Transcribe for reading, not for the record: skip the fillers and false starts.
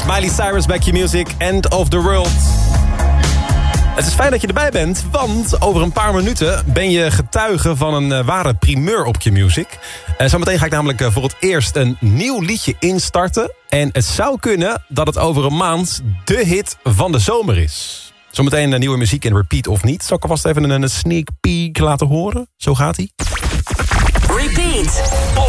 Miley Cyrus, Back Your Music, End of the World. Het is fijn dat je erbij bent, want over een paar minuten ben je getuige van een ware primeur op Q-Music. Zometeen ga ik namelijk voor het eerst een nieuw liedje instarten. En het zou kunnen dat het over een maand de hit van de zomer is. Zometeen nieuwe muziek in repeat of niet. Zal ik alvast even een sneak peek laten horen? Zo gaat hij. Repeat.